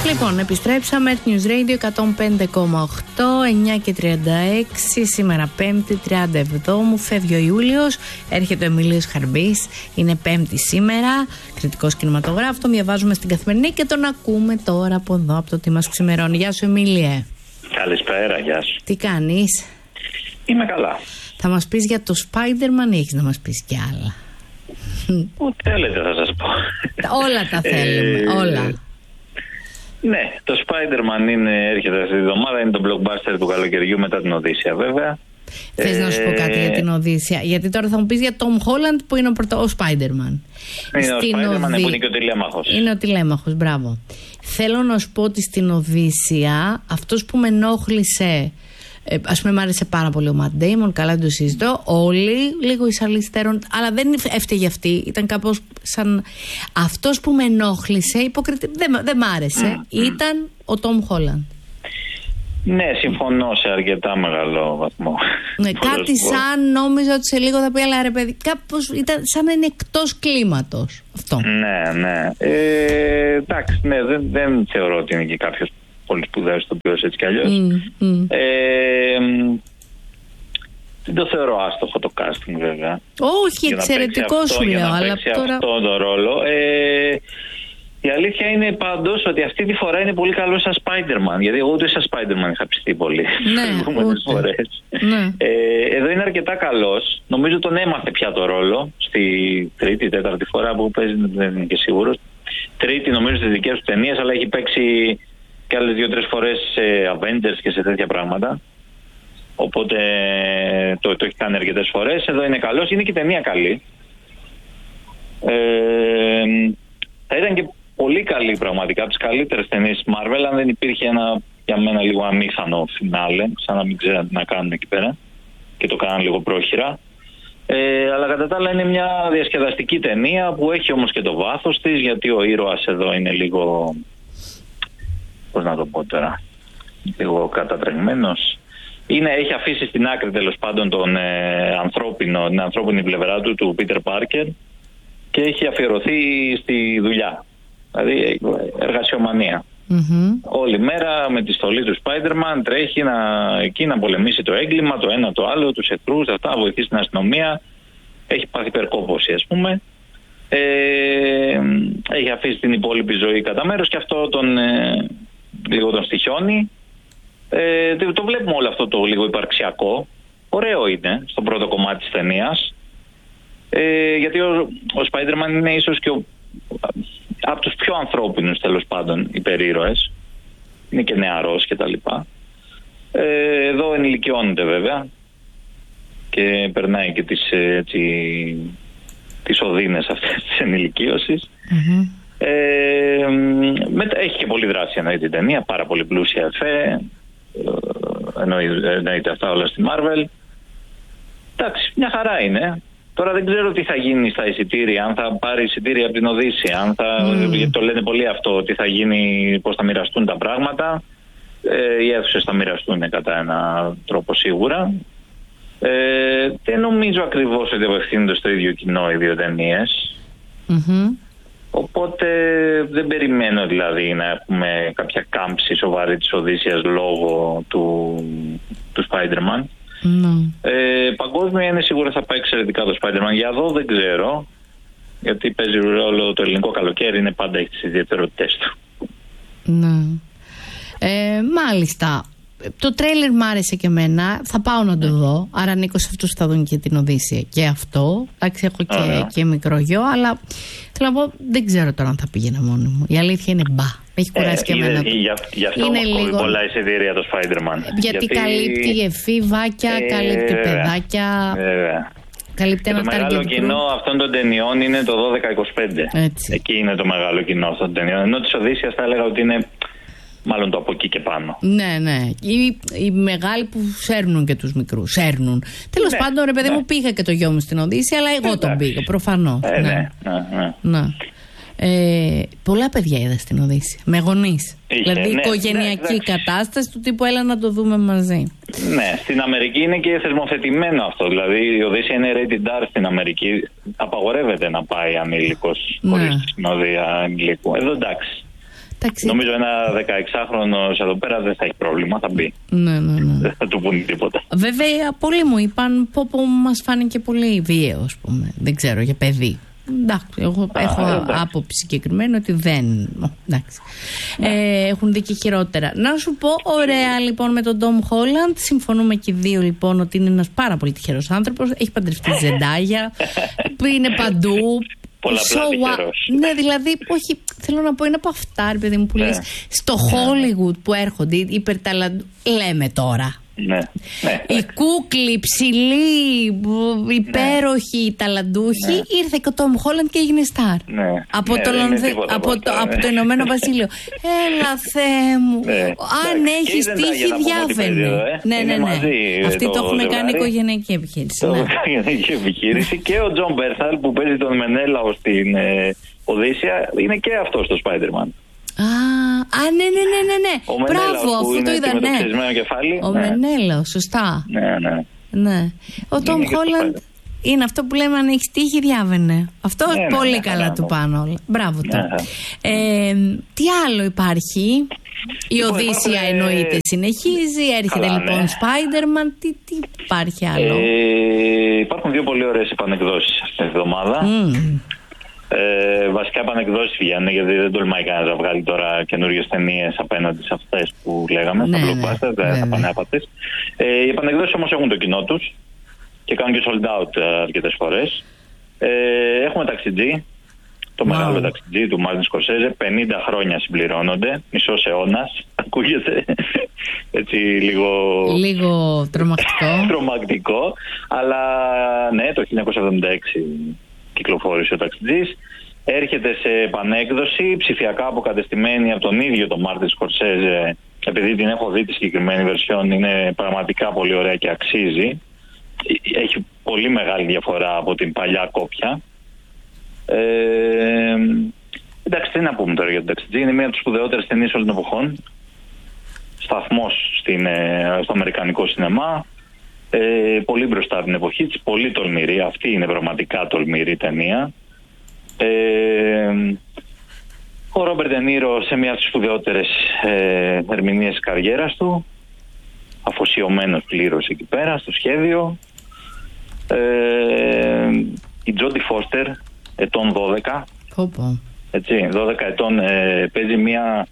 Λοιπόν, επιστρέψαμε. News Radio 105,8, 9:36. Σήμερα 5η, 37η, φεύγει ο Ιούλιος. Έρχεται ο Εμίλιος Χαρμπής. Είναι 5η σήμερα. Κριτικός κινηματογράφος. Τον διαβάζουμε στην Καθημερινή και τον ακούμε τώρα από εδώ, από το τι μας ξημερώνει. Γεια σου, Εμίλιε. Καλησπέρα, γεια σου. Τι κάνεις? Είμαι καλά. Θα μας πεις για το Spider-Man ή έχεις να μας πεις κι άλλα? Ό,τι θέλετε θα σας πω. Όλα τα θέλουμε, όλα. Ναι, το Spider-Man έρχεται αυτή τη βδομάδα, είναι το blockbuster του καλοκαιριού μετά την Οδύσσεια βέβαια. Θες να σου πω κάτι για την Οδύσσεια? Γιατί τώρα θα μου πεις για Tom Holland που είναι ο Spider-Man. Είναι ο Spider-Man που είναι και ο τηλέμαχος. Είναι ο τηλέμαχος, μπράβο. Θέλω να σου πω ότι στην Οδύσσεια αυτός που με ενόχλησε, ας πούμε, μ' άρεσε πάρα πολύ ο Ματ Ντέιμον, καλά δεν το συζητώ. Όλοι λίγο εισαλιστέρων, αλλά δεν έφταιγε αυτή. Ήταν κάπως σαν. Αυτός που με ενόχλησε, δεν μ' άρεσε. Ήταν ο Τόμ Χόλαντ. Ναι, συμφωνώ σε αρκετά μεγάλο βαθμό. Ναι, κάτι σαν νόμιζα ότι σε λίγο θα πει, αλλά ρε παιδί, κάπως ήταν σαν να είναι εκτός κλίματος αυτό. Ναι. Εντάξει, ναι, δεν θεωρώ ότι είναι και κάποιος πολύ σπουδαίος ηθοποιός έτσι κι αλλιώς. Δεν το θεωρώ άστοχο το casting βέβαια. Όχι, εξαιρετικό σου λέω, αλλά τώρα αυτόν τον ρόλο. Η αλήθεια είναι πάντως ότι αυτή τη φορά είναι πολύ καλό σαν Spider-Man. Γιατί εγώ ούτε σαν Spider-Man είχα πιστεί πολύ. Ναι, εδώ είναι αρκετά καλός. Νομίζω τον έμαθε πια το ρόλο. Στη τρίτη, τέταρτη φορά που παίζει, δεν είναι και σίγουρος. Τρίτη νομίζω στις δικές του ταινίες, αλλά έχει παίξει και άλλες 2-3 φορές σε Avengers και σε τέτοια πράγματα. Οπότε το έχει κάνει αρκετές φορές. Εδώ είναι καλός. Είναι και η ταινία καλή. Θα ήταν και πολύ καλή πραγματικά, από τις καλύτερες ταινίες Marvel, αν δεν υπήρχε ένα για μένα λίγο αμήχανο φινάλε, σαν να μην ξέραν τι να κάνουν εκεί πέρα και το κάναν λίγο πρόχειρα. Αλλά κατά τα άλλα είναι μια διασκεδαστική ταινία που έχει όμως και το βάθος της, γιατί ο ήρωας εδώ είναι λίγο, πώς να το πω τώρα, λίγο κατατρεγμένος. Έχει αφήσει στην άκρη τέλος πάντων την ανθρώπινη πλευρά του Peter Parker, και έχει αφιερωθεί στη δουλειά. Δηλαδή εργασιομανία. Όλη μέρα με τη στολή του Spider-Man τρέχει εκεί να πολεμήσει το έγκλημα, το ένα το άλλο, τους εχθρούς, αυτά, να βοηθήσει την αστυνομία. Έχει πάθει υπερκόπωση, ας πούμε. Έχει αφήσει την υπόλοιπη ζωή κατά μέρος και αυτό λίγο τον στοιχιώνει. Το βλέπουμε όλο αυτό το λίγο υπαρξιακό. Ωραίο είναι στο πρώτο κομμάτι της ταινίας. Γιατί ο Spider-Man είναι ίσως και από τους πιο ανθρώπινους τέλος πάντων υπερήρωες. Είναι και νεαρός και τα λοιπά. Εδώ ενηλικιώνεται βέβαια και περνάει και τις οδύνες αυτές της ενηλικίωσης. Έχει και πολλή δράση εννοείται η ταινία, πάρα πολύ πλούσια εφέ, εννοείται αυτά όλα στη Marvel. Εντάξει, μια χαρά είναι. Τώρα δεν ξέρω τι θα γίνει στα εισιτήρια, αν θα πάρει εισιτήρια από την Οδύσσεια, γιατί το λένε πολύ αυτό, τι θα γίνει, πώς θα μοιραστούν τα πράγματα. Οι αίθουσες θα μοιραστούν κατά ένα τρόπο σίγουρα. Δεν νομίζω ακριβώς ότι απευθύνονται στο ίδιο κοινό οι δύο ταινίες. Οπότε δεν περιμένω δηλαδή να έχουμε κάποια κάμψη σοβαρή της Οδύσσειας λόγω του Spider-Man. Παγκόσμια είναι σίγουρα θα πάει εξαιρετικά το Spider-Man. Για εδώ δεν ξέρω, γιατί παίζει ρόλο το ελληνικό καλοκαίρι, είναι πάντα έχει τις ιδιαιτερότητες του. Μάλιστα. Το τρέιλερ μ' άρεσε και εμένα. Θα πάω να το δω. Άρα ανήκω σε αυτούς που θα δουν και την Οδύσσεια και αυτό. Εντάξει, έχω και μικρό γιο, αλλά θέλω να πω, δεν ξέρω τώρα αν θα πήγαινα μόνη μου. Η αλήθεια είναι μπα. Έχει κουράσει και εμένα. Γι' αυτό είναι λίγο πολλά εισιτήρια το Spider-Man. Γιατί καλύπτει εφήβακια, καλύπτει παιδάκια. Καλύπτει ένα το μεγάλο κοινό αυτών των ταινιών είναι το 12-25. Εκεί είναι το μεγάλο κοινό αυτών των ταινιών. Ενώ της Οδύσσειας θα έλεγα ότι είναι μάλλον το από εκεί και πάνω. Ναι. Οι μεγάλοι που σέρνουν και τους μικρούς. Σέρνουν. Τέλος πάντων, ρε παιδί μου, πήγα και το γιο μου στην Οδύσσεια, αλλά εγώ τον πήγα, προφανώς. Ναι. Πολλά παιδιά είδα στην Οδύσσεια. Με γονείς. Δηλαδή οικογενειακή κατάσταση του τύπου έλα να το δούμε μαζί. Ναι, στην Αμερική είναι και θεσμοθετημένο αυτό. Δηλαδή η Οδύσσεια είναι rated R στην Αμερική. Απαγορεύεται να πάει ανήλικος χωρίς τη συνοδεία ανηλίκου. Εδώ εντάξει. Νομίζω ένα 16χρονος εδώ πέρα δεν θα έχει πρόβλημα, θα μπει. Ναι. Δεν θα του πούνε τίποτα. Βέβαια, πολλοί μου είπαν πω μας φάνηκε πολύ βίαιο, ας πούμε. Δεν ξέρω, για παιδί. Εντάξει, εγώ έχω άποψη συγκεκριμένη ότι δεν. Εντάξει. Έχουν δει και χειρότερα. Να σου πω, ωραία λοιπόν με τον Tom Holland. Συμφωνούμε και οι δύο λοιπόν ότι είναι ένας πάρα πολύ τυχερός άνθρωπος. Έχει παντρευτεί Ζεντάγια, που είναι παντού. Ναι, δηλαδή, όχι, θέλω να πω, είναι από αυτά, ρε παιδί μου, που λες στο Hollywood που έρχονται λέμε τώρα. Ναι. Οι κούκλοι, ψηλοί, υπέροχοι, ταλαντούχοι, ήρθε και ο Τόμ Χόλαντ και έγινε στάρ. Από το Ηνωμένο Βασίλειο. Έλα, Θεέ μου. Αν έχει τύχη, διάβαινε. Ναι. Αυτοί το έχουν κάνει οικογενειακή επιχείρηση. Οικογενειακή επιχείρηση. Και ο Τζον Μπέρθαλ που παίζει τον Μενέλαο στην Οδύσσια είναι και αυτό στο Spider-Man. Ναι. Μπράβο, αυτό το είδα, ναι. Ο Μενέλαο, σωστά. Ναι. Ο Τόμ Χόλαντ είναι αυτό που λέμε, αν έχει τύχη, διάβαινε. Αυτό πολύ καλά του πάνω όλα. Μπράβο του. Τι άλλο υπάρχει? Η Οδύσσια εννοείται συνεχίζει. Έρχεται λοιπόν Spider-Man. Τι υπάρχει άλλο? Υπάρχουν δύο πολύ ωραίες επανεκδόσεις αυτήν την εβδομάδα. Βασικά επανεκδόσεις βγαίνουν, γιατί δεν τολμάει κανένας να βγάλει τώρα καινούργιες ταινίες απέναντι σε αυτές που λέγαμε, στα blockbusters, τα πανέπατες. Οι επανεκδόσεις όμως έχουν το κοινό τους και κάνουν και sold out αρκετές φορές. Έχουμε Ταξιτζή, το μεγάλο Ταξιτζή του Μάρτιν Σκορσέζε, 50 χρόνια συμπληρώνονται, μισός αιώνας. Ακούγεται έτσι λίγο τρομακτικό, αλλά ναι, το 1976 κυκλοφόρησε ο Ταξιτζής. Έρχεται σε επανέκδοση ψηφιακά αποκατεστημένη από τον ίδιο τον Μάρτιν Σκορσέζε. Επειδή την έχω δει τη συγκεκριμένη βερσιόν, είναι πραγματικά πολύ ωραία και αξίζει. Έχει πολύ μεγάλη διαφορά από την παλιά κόπια. Εντάξει, τι να πούμε τώρα για τον Ταξιτζή. Είναι μία από τις σπουδαιότερες ταινίες όλων των εποχών. Σταθμός στο αμερικανικό σινεμά. Πολύ μπροστά από την εποχή της, πολύ τολμηρή. Αυτή είναι πραγματικά τολμηρή ταινία. Ο Ρόμπερτ Ντε Νίρο σε μια από τις σπουδαιότερες ερμηνείες της καριέρας του, αφοσιωμένος πλήρως εκεί πέρα στο σχέδιο. Η Τζόντι Φώστερ, ετών 12, έτσι, 12 ετών, παίζει μια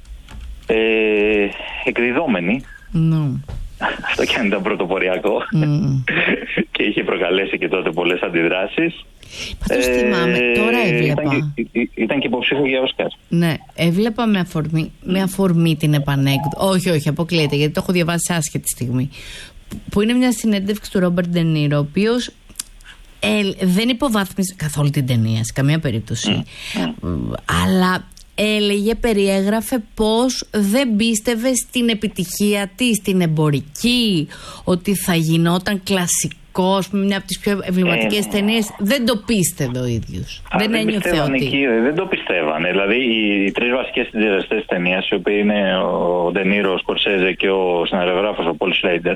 εκδιδόμενη. Αυτό και αν ήταν πρωτοποριακό και είχε προκαλέσει και τότε πολλές αντιδράσεις. Πάντως θυμάμαι, τώρα έβλεπα. Ήταν και υποψήφιο για Όσκαρ. Ναι, έβλεπα με αφορμή την επανέκδοση. Όχι, αποκλείεται, γιατί το έχω διαβάσει άσχετη στιγμή. Που είναι μια συνέντευξη του Ρόμπερτ Ντε Νίρο, ο οποίος δεν υποβάθμισε καθόλου την ταινία σε καμία περίπτωση. Αλλά περιέγραφε πως δεν πίστευε στην επιτυχία της, στην εμπορική, ότι θα γινόταν κλασικός, μια από τις πιο εμβληματικές ταινίες. Δεν το πίστευε ο ίδιος. Δεν ένιωθε ότι... Δεν το πιστεύανε. Δηλαδή οι τρεις βασικές συντελεστές της ταινίας, οι οποίοι είναι ο Ντε Νίρο, ο Σκορσέζε και ο σεναριογράφος ο Πολ Σλέιντερ.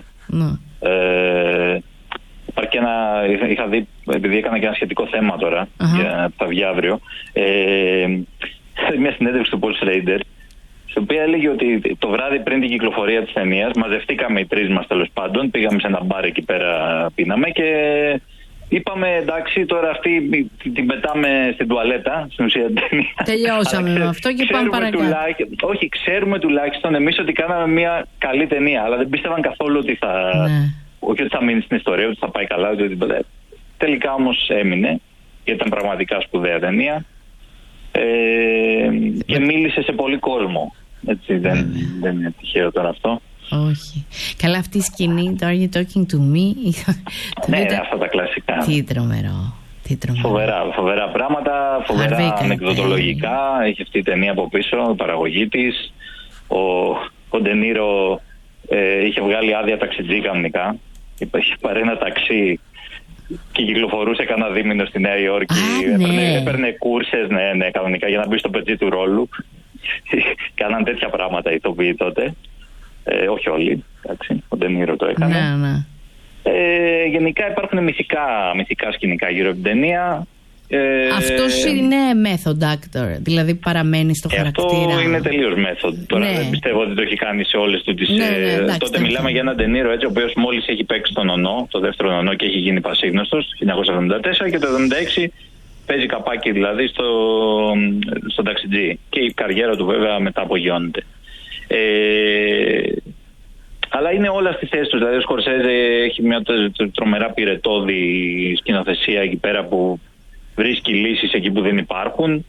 Υπάρχει και είχα δει, επειδή έκανα και ένα σχετικό θέμα τώρα, θα βγει αύριο, μια συνέντευξη του Πολ Σλέιντερ, στην οποία έλεγε ότι το βράδυ πριν την κυκλοφορία της ταινίας μαζευτήκαμε οι τρεις μας, τέλος πάντων, πήγαμε σε ένα μπαρ εκεί πέρα, πίναμε και είπαμε εντάξει, τώρα αυτή την πετάμε στην τουαλέτα, στην ουσία την ταινία. Τελειώσαμε με αυτό και πάμε παρακάτω. Όχι, ξέρουμε τουλάχιστον εμείς ότι κάναμε μια καλή ταινία, αλλά δεν πίστευαν καθόλου ότι όχι ότι θα μείνει στην ιστορία, ότι θα πάει καλά, ότι τελικά όμως έμεινε, γιατί ήταν πραγματικά σπουδαία ταινία. Και μίλησε σε πολύ κόσμο. Έτσι, δεν είναι τυχαίο τώρα αυτό. Όχι. Καλά, αυτή η σκηνή, το Are you talking to me? Ναι, αυτά τα κλασικά. Τι τρομερό. Φοβερά πράγματα, φοβερά ανεκδοτολογικά. Έχει αυτή η ταινία από πίσω, η παραγωγή της. Ο Ντε Νίρο είχε βγάλει άδεια ταξιτζή κανονικά. Είχε πάρει ένα ταξί και κυκλοφορούσε κανένα δίμηνο στη Νέα Υόρκη. Έπαιρνε κούρσες, ναι, κανονικά, για να μπει στο πετσί του ρόλου. Κάναν τέτοια πράγματα οι ηθοποιοί τότε. Όχι όλοι, εντάξει, ο Ντε Νίρο το έκανε. Γενικά υπάρχουν μυθικά σκηνικά γύρω από την ταινία. Αυτός είναι method actor, δηλαδή παραμένει στο χαρακτήρα. Αυτό είναι τελείως method. Τώρα δεν πιστεύω ότι το έχει κάνει σε όλες του τις. Τότε μιλάμε για έναν Ντενίρο, έτσι, ο οποίος μόλις έχει παίξει τον Ονό, το δεύτερο Ονό, και έχει γίνει πασίγνωστος το 1974, και το 1976 παίζει καπάκι δηλαδή στο ταξιτζή. Και η καριέρα του βέβαια μετά απογειώνεται. Αλλά είναι όλα στη θέση του. Δηλαδή ο Σκορσέζε έχει μια τρομερά πυρετώδη σκηνοθεσία εκεί πέρα που βρίσκει λύσεις εκεί που δεν υπάρχουν.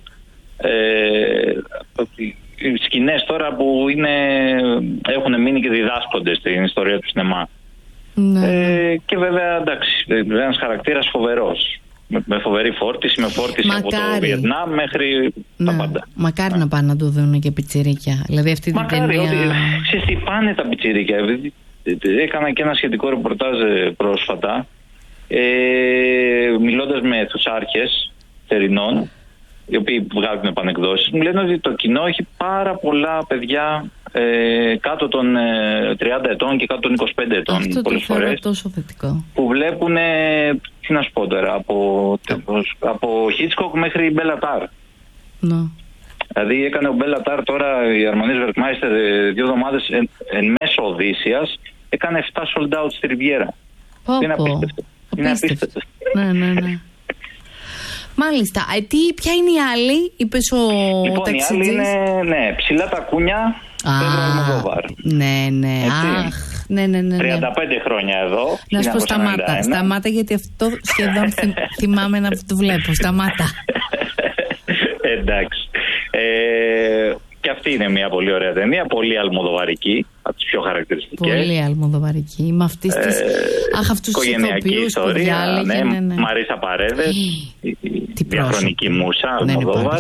Οι σκηνές τώρα που έχουν μείνει και διδάσκονται στην ιστορία του σινεμά. Και βέβαια εντάξει, ένας χαρακτήρας φοβερός. Με φοβερή φόρτιση, με φόρτιση από το Βιετνάμ μέχρι τα πάντα. Μακάρι να πάνε να το δουν και πιτσιρίκια. Δηλαδή αυτή την ταινία. Ξέρεις τι πάνε τα πιτσιρίκια. Έκανα και ένα σχετικό ρεπορτάζ πρόσφατα, μιλώντας με θουσάρχες θερινών, οι οποίοι βγάζουν επανεκδόσεις. Μου λένε ότι το κοινό έχει πάρα πολλά παιδιά κάτω των 30 ετών και κάτω των 25 ετών. Αυτό πολλές φορές, τόσο θετικό. που βλέπουν, τι να σου πω τώρα, από Hitchcock μέχρι Μπέλα Τάρ. Δηλαδή έκανε ο Μπέλα Τάρ τώρα, η Αρμανής Βερκμάιστερ, 2 εβδομάδες εν μέσω Οδύσσιας, έκανε 7 sold out στη Ριβιέρα. Είναι απίστευτο. Είναι απίστευτο. Ναι. Μάλιστα. Ποια είναι η άλλη, είπες ο ταξιτζής? Η άλλη είναι, ψηλά τα κούνια, Πέδρο Αλμοδόβαρ. Ναι. Αχ, ναι. 35 χρόνια εδώ. Να σου πω, σταμάτα, γιατί αυτό σχεδόν θυμάμαι να το βλέπω. Σταμάτα. Εντάξει. Και αυτή είναι μια πολύ ωραία ταινία, πολύ αλμοδοβαρική, από τις πιο χαρακτηριστικές. Πολύ αλμοδοβαρική. Με αυτές τις αυτούς ηθοποιούς που διάλεγε. Ναι. Μαρίσα Παρέδες, η διαχρονική μούσα, Αλμοδόβαρ.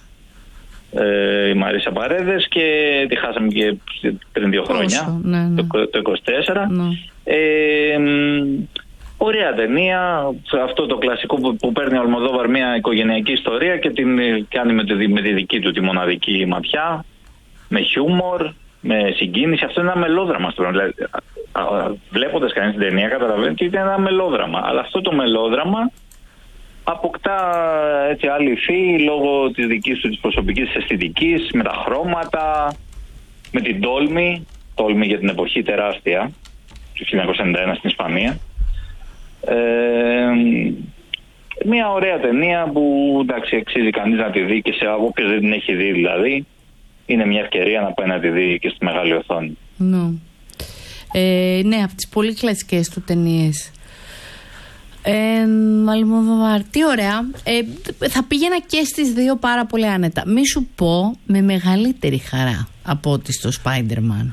Η Μαρίσα Παρέδες, και τη χάσαμε και πριν 2 χρόνια, το 24. Ωραία ταινία, αυτό το κλασικό που παίρνει ο Αλμοδόβαρ, μια οικογενειακή ιστορία και την κάνει με τη δική του τη μοναδική ματιά, με χιούμορ, με συγκίνηση. Αυτό είναι ένα μελόδραμα. Δηλαδή, βλέποντας κανείς την ταινία καταλαβαίνει ότι είναι ένα μελόδραμα. Αλλά αυτό το μελόδραμα αποκτά έτσι άλλη υφή λόγω της δικής του της προσωπικής αισθητικής, με τα χρώματα, με την τόλμη για την εποχή τεράστια του 1991 στην Ισπανία. Μια ωραία ταινία που εντάξει, αξίζει κανείς να τη δει, και σε όποιος δεν την έχει δει δηλαδή είναι μια ευκαιρία να πάει να τη δει και στη μεγάλη οθόνη. Ναι, από τις πολύ κλασικές του ταινίες. Αλμοδόβαρ, τι ωραία. Θα πήγαινα και στις 2 πάρα πολύ άνετα. Μη σου πω, με μεγαλύτερη χαρά από ότι στο Spider-Man.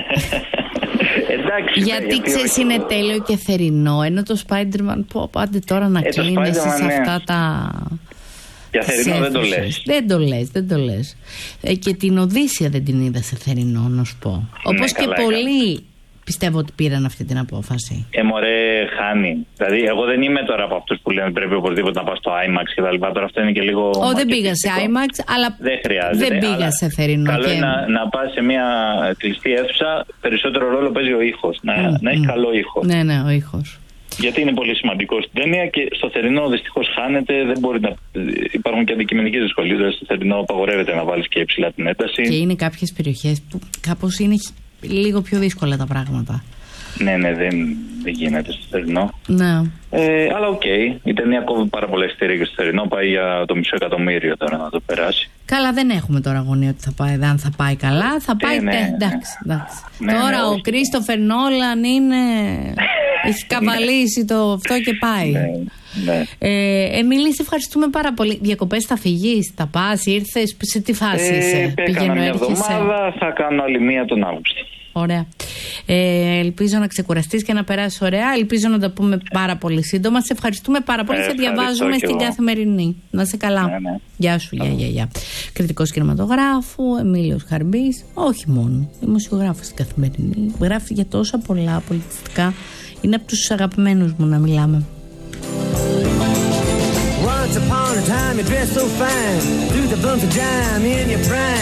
Γιατί ξέρεις, είναι τέλειο και θερινό. Ενώ το Spider-Man, άντε τώρα να κλείνεσαι σε αυτά τα. Για θερινό δεν το λες. Και την Οδύσσια δεν την είδα σε θερινό, να σου πω. Όπως και πολλοί πιστεύω ότι πήραν αυτή την απόφαση. Μωρέ, χάνει. Δηλαδή, εγώ δεν είμαι τώρα από αυτούς που λένε πρέπει οπωσδήποτε να πάω στο IMAX και τα λοιπά. Τώρα αυτό είναι και λίγο. Δεν πήγα σε IMAX, αλλά δεν χρειάζεται. Δεν πήγα σε θερινό. Καλό είναι να πας σε μια κλειστή αίθουσα. Περισσότερο ρόλο παίζει ο ήχος. Να έχει καλό ήχο. Ναι, ο ήχος. Γιατί είναι πολύ σημαντικό στην ταινία, και στο θερινό δυστυχώς χάνεται. Δεν μπορεί να. Υπάρχουν και αντικειμενικές δυσκολίες. Δηλαδή, στο θερινό απαγορεύεται να βάλεις και υψηλά την ένταση. Και είναι κάποιες περιοχές που κάπως είναι λίγο πιο δύσκολα τα πράγματα. Ναι, δεν γίνεται στο θερινό. Ναι. Αλλά οκ. Η ταινία κόβει πάρα πολλά εισιτήρια και στο θερινό. Πάει για το 500.000 τώρα να το περάσει. Καλά, δεν έχουμε τώρα αγωνία ότι θα πάει. Αν θα πάει καλά, θα πάει. Εντάξει. Τώρα ο Κρίστοφερ Νόλαν έχει καβαλήσει το αυτό και πάει. Ναι. Εμίλη, σε ευχαριστούμε πάρα πολύ. Διακοπές θα φυγείς, θα πας, ήρθες, σε τι φάση είσαι? Έκανα μια εβδομάδα, θα κάνω άλλη μία τον Αύγουστο. Ωραία. Ελπίζω να ξεκουραστείς και να περάσεις ωραία. Ελπίζω να τα πούμε πάρα πολύ σύντομα. Σε ευχαριστούμε πάρα πολύ. Σε διαβάζουμε στην Καθημερινή. Να είσαι καλά. Ναι. Γεια σου, γεια. Κριτικός κινηματογράφου, Εμίλιος Χαρμπής. Όχι μόνο. Δημοσιογράφος στην Καθημερινή. Γράφει για τόσα πολλά πολιτιστικά. Είναι από τους αγαπημένους μου να μιλάμε. Once upon a time you dressed so fine, through the bumps of dime in your prime.